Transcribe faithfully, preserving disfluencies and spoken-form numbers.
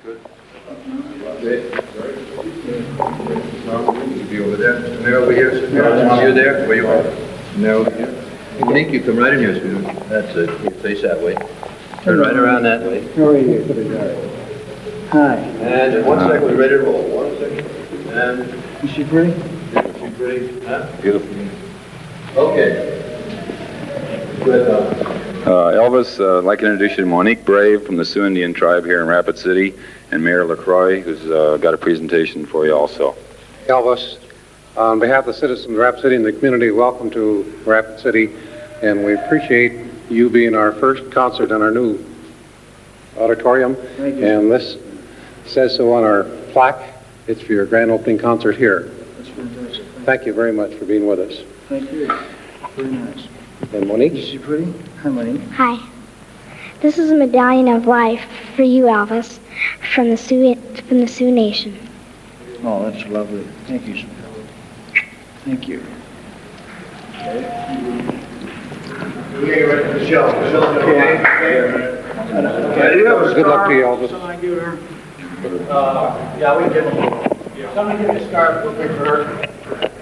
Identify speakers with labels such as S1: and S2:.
S1: Good. Okay. You be over there. Mayor over here. You there? Where you are? Mayor over here. Monique, you come right in here, sweetheart. That's it. You face that way. Turn right around that way.
S2: How are you, sweetheart? Hi.
S1: And in one second, we're ready to roll. One second. And
S2: Is she pretty?
S1: is she pretty? Huh? Beautiful. Okay. Good. Uh,
S3: Uh, Elvis, uh, I'd like to introduce you to Monique Brave from the Sioux Indian tribe here in Rapid City, and Mayor LaCroix, who's uh, got a presentation for you also.
S4: Elvis, on behalf of the citizens of Rapid City and the community, welcome to Rapid City, and we appreciate you being our first concert in our new auditorium.
S2: Thank you.
S4: And this says so on our plaque. It's for your grand opening concert here.
S2: That's fantastic.
S4: Thank you very much for being with us.
S2: Thank you. Very nice.
S4: And
S2: Is
S4: Monique?
S2: she pretty? Hi, Monique.
S5: Hi. This is a medallion of life for you, Elvis, from the Sioux, from the Sioux Nation.
S2: Oh, that's lovely. Thank you, sweetheart. Thank you.
S1: We're getting ready for the show. The show's okay.
S4: Good luck to you, Elvis.
S6: Uh, yeah, we can give them. Somebody give me a scarf, we'll pick her.